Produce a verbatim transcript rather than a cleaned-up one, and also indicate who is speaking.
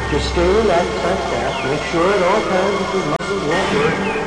Speaker 1: Just stay relaxed like that. Make sure at all times that your muscles won't work.